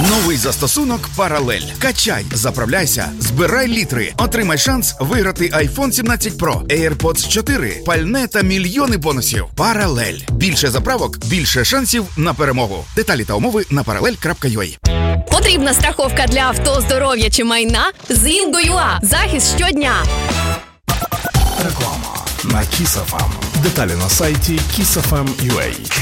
Новий застосунок «Паралель». Качай, заправляйся, збирай літри. Отримай шанс виграти iPhone 17 Pro, AirPods 4, пальне та мільйони бонусів. «Паралель». Більше заправок, більше шансів на перемогу. Деталі та умови на parallel.ua. Потрібна страховка для авто, здоров'я чи майна? З Інго.ua. Захист щодня. Реклама на Kiss FM. Деталі на сайті kissfm.ua.